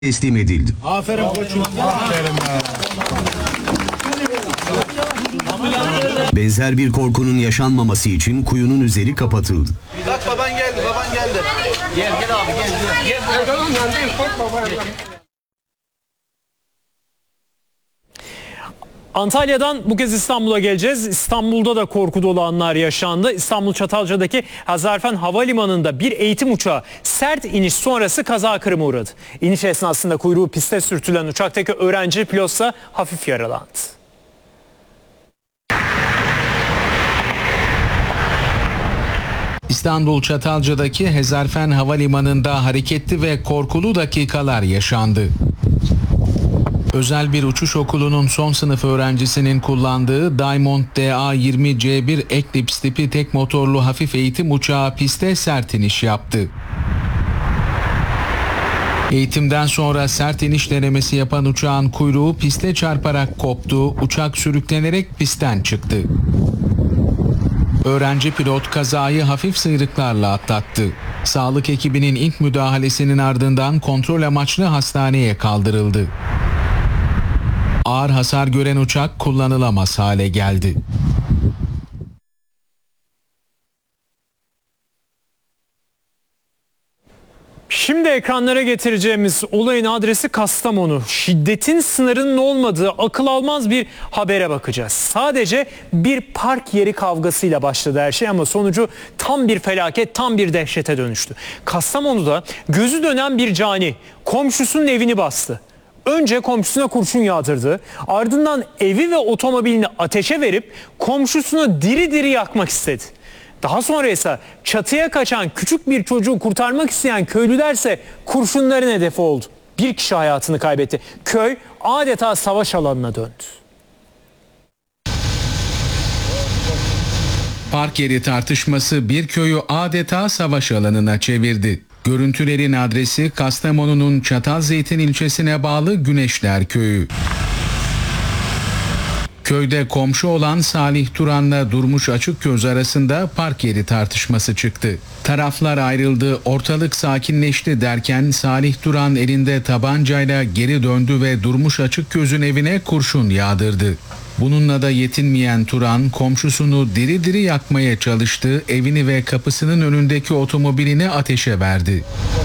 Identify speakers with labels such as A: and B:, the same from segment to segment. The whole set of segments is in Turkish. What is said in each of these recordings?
A: teslim edildi.
B: Aferin koçum. Aferin be.
A: Benzer bir korkunun yaşanmaması için kuyunun üzeri kapatıldı.
B: Bak baban geldi, baban geldi.
C: Gel abi gel.
D: Antalya'dan bu kez İstanbul'a geleceğiz. İstanbul'da da korku dolu anlar yaşandı. İstanbul Çatalca'daki Hazarfen Havalimanı'nda bir eğitim uçağı sert iniş sonrası kaza kırımı uğradı. İniş esnasında kuyruğu piste sürtülen uçaktaki öğrenci pilotsa hafif yaralandı.
E: İstanbul Çatalca'daki Hazarfen Havalimanı'nda hareketli ve korkulu dakikalar yaşandı. Özel bir uçuş okulunun son sınıf öğrencisinin kullandığı Diamond DA-20C1 Eclipse tipi tek motorlu hafif eğitim uçağı piste sert iniş yaptı. Eğitimden sonra sert iniş denemesi yapan uçağın kuyruğu piste çarparak koptu, uçak sürüklenerek pistten çıktı. Öğrenci pilot kazayı hafif sıyrıklarla atlattı. Sağlık ekibinin ilk müdahalesinin ardından kontrol amaçlı hastaneye kaldırıldı. Ağır hasar gören uçak kullanılamaz hale geldi.
D: Şimdi ekranlara getireceğimiz olayın adresi Kastamonu. Şiddetin sınırının olmadığı akıl almaz bir habere bakacağız. Sadece bir park yeri kavgasıyla başladı her şey ama sonucu tam bir felaket, tam bir dehşete dönüştü. Kastamonu'da gözü dönen bir cani komşusunun evini bastı. Önce komşusuna kurşun yağdırdı, ardından evi ve otomobilini ateşe verip komşusunu diri diri yakmak istedi. Daha sonra ise çatıya kaçan küçük bir çocuğu kurtarmak isteyen köylülerse kurşunların hedefi oldu. Bir kişi hayatını kaybetti. Köy adeta savaş alanına döndü.
E: Park yeri tartışması bir köyü adeta savaş alanına çevirdi. Görüntülerin adresi Kastamonu'nun Çatalzeytin ilçesine bağlı Güneşler Köyü. Köyde komşu olan Salih Turan'la Durmuş Açıkgöz arasında park yeri tartışması çıktı. Taraflar ayrıldı, ortalık sakinleşti derken Salih Turan elinde tabancayla geri döndü ve Durmuş Açıkgöz'ün evine kurşun yağdırdı. Bununla da yetinmeyen Turan komşusunu diri diri yakmaya çalıştı, evini ve kapısının önündeki otomobilini ateşe verdi.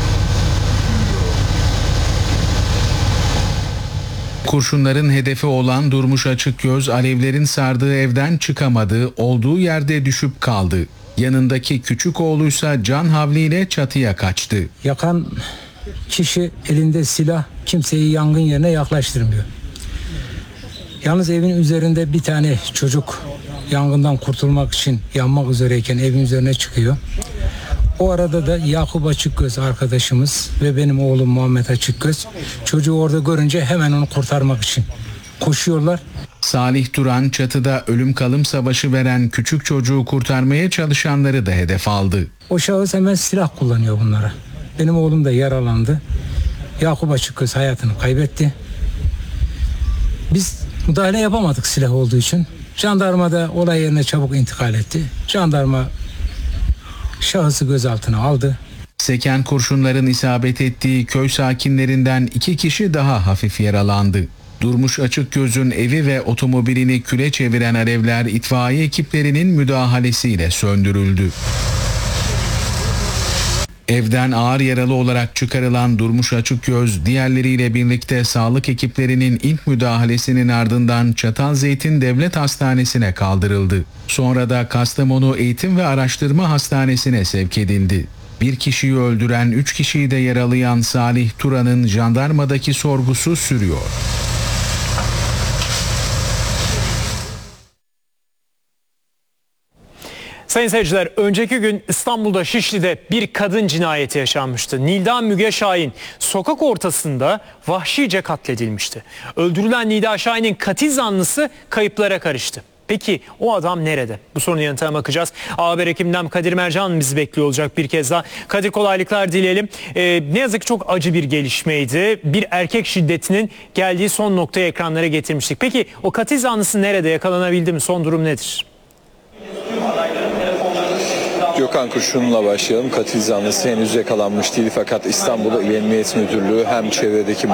E: Kurşunların hedefi olan Durmuş Açıkgöz alevlerin sardığı evden çıkamadı, olduğu yerde düşüp kaldı. Yanındaki küçük oğluysa can havliyle çatıya kaçtı.
F: Yakan kişi elinde silah kimseyi yangın yerine yaklaştırmıyor. Yalnız evin üzerinde bir tane çocuk yangından kurtulmak için yanmak üzereyken evin üzerine çıkıyor. O arada da Yakup Açıkgöz arkadaşımız ve benim oğlum Muhammed Açıkgöz çocuğu orada görünce hemen onu kurtarmak için koşuyorlar.
E: Salih Turan çatıda ölüm kalım savaşı veren küçük çocuğu kurtarmaya çalışanları da hedef aldı.
F: O şahıs hemen silah kullanıyor bunlara. Benim oğlum da yaralandı. Yakup Açıkgöz hayatını kaybetti. Biz müdahale yapamadık silah olduğu için. Jandarma da olay yerine çabuk intikal etti. Jandarma şahısı gözaltına aldı.
E: Seken kurşunların isabet ettiği köy sakinlerinden 2 kişi daha hafif yaralandı. Durmuş Açıkgöz'ün evi ve otomobilini küle çeviren alevler itfaiye ekiplerinin müdahalesiyle söndürüldü. Evden ağır yaralı olarak çıkarılan Durmuş Açıkgöz diğerleriyle birlikte sağlık ekiplerinin ilk müdahalesinin ardından Çatalzeytin Devlet Hastanesi'ne kaldırıldı. Sonra da Kastamonu Eğitim ve Araştırma Hastanesi'ne sevk edildi. Bir kişiyi öldüren 3 kişiyi de yaralayan Salih Turan'ın jandarmadaki sorgusu sürüyor.
D: Sayın seyirciler, önceki gün İstanbul'da Şişli'de bir kadın cinayeti yaşanmıştı. Nilda Müge Şahin sokak ortasında vahşice katledilmişti. Öldürülen Nilda Şahin'in katil zanlısı kayıplara karıştı. Peki o adam nerede? Bu sorunun yanıtına bakacağız. Haber ekibimden Kadir Mercan bizi bekliyor olacak bir kez daha. Kadir, kolaylıklar dileyelim. Ne yazık ki çok acı bir gelişmeydi. Bir erkek şiddetinin geldiği son noktayı ekranlara getirmiştik. Peki o katil zanlısı nerede? Yakalanabildi mi? Son durum nedir?
C: Gökhan Kurşun'la başlayalım. Katil zanlısı henüz yakalanmış değil fakat İstanbul İl Emniyet Müdürlüğü hem çevredeki